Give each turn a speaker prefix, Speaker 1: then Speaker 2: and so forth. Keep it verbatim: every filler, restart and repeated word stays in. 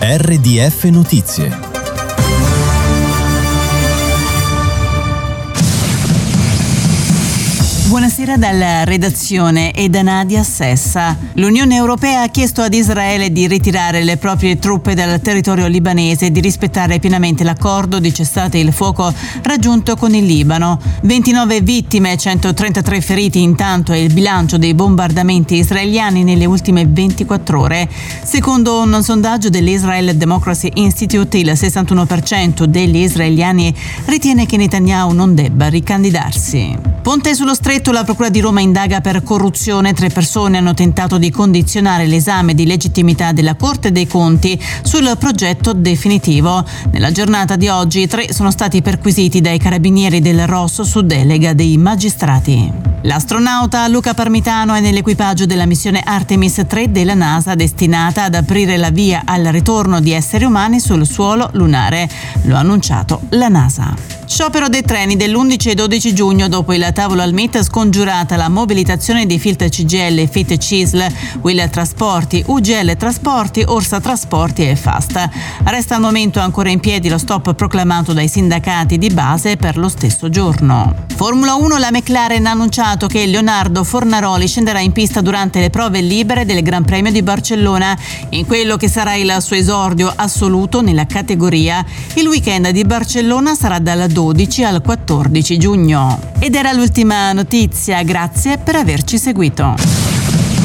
Speaker 1: R D F Notizie.
Speaker 2: Buonasera dalla redazione e da Nadia Sessa. L'Unione Europea ha chiesto ad Israele di ritirare le proprie truppe dal territorio libanese e di rispettare pienamente l'accordo di cessate il fuoco raggiunto con il Libano. ventinove vittime e centotrentatré feriti intanto è il bilancio dei bombardamenti israeliani nelle ultime ventiquattro ore. Secondo un sondaggio dell'Israel Democracy Institute, il sessantuno per cento degli israeliani ritiene che Netanyahu non debba ricandidarsi. Ponte sullo Stretto. La Procura di Roma indaga per corruzione. Tre persone hanno tentato di condizionare l'esame di legittimità della Corte dei Conti sul progetto definitivo. Nella giornata di oggi tre sono stati perquisiti dai carabinieri del Rosso su delega dei magistrati. L'astronauta Luca Parmitano è nell'equipaggio della missione Artemis tre della NASA, destinata ad aprire la via al ritorno di esseri umani sul suolo lunare. Lo ha annunciato la NASA. Sciopero dei treni dell'undici e dodici giugno. Dopo il tavolo al M I T scongiurata la mobilitazione di Filt C G I L, F I T C I S L, Will Trasporti, U G L Trasporti, Orsa Trasporti e Fast. Resta al momento ancora in piedi lo stop proclamato dai sindacati di base per lo stesso giorno. Formula uno, la McLaren ha annunciato che Leonardo Fornaroli scenderà in pista durante le prove libere del Gran Premio di Barcellona, in quello che sarà il suo esordio assoluto nella categoria. Il weekend di Barcellona sarà dal dodici al quattordici giugno. Ed era l'ultima notizia, grazie per averci seguito.